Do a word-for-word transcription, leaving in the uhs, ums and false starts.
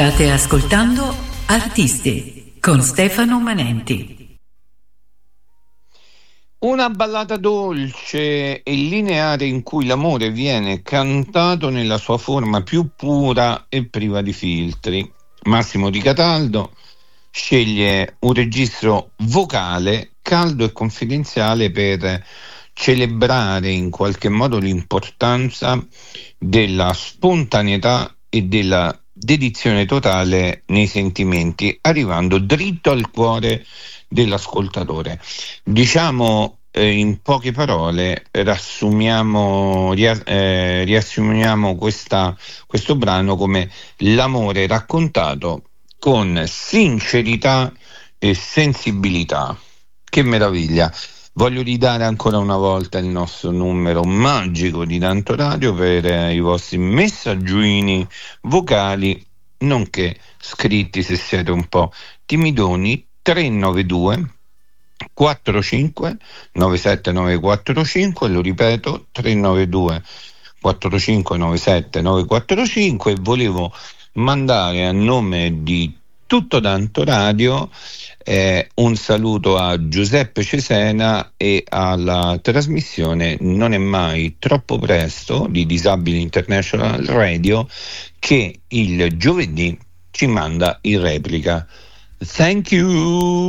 State ascoltando Artiste con Stefano Manenti. Una ballata dolce e lineare in cui l'amore viene cantato nella sua forma più pura e priva di filtri. Massimo Di Cataldo sceglie un registro vocale caldo e confidenziale per celebrare in qualche modo l'importanza della spontaneità e della dedizione totale nei sentimenti, arrivando dritto al cuore dell'ascoltatore. Diciamo eh, in poche parole, riassumiamo, ria- eh, riassumiamo questa, questo brano come l'amore raccontato con sincerità e sensibilità. Che meraviglia! Voglio ridare ancora una volta il nostro numero magico di Tanto Radio per eh, i vostri messaggini vocali, nonché scritti se siete un po' timidoni. Tre nove due quattro cinque nove sette nove quattro cinque, lo ripeto, tre nove due quattro cinque nove sette nove quattro cinque. Volevo mandare a nome di tutto Tanto Radio eh, un saluto a Giuseppe Cesena e alla trasmissione Non è mai troppo presto di Disabili International Radio, che il giovedì ci manda in replica. Thank you.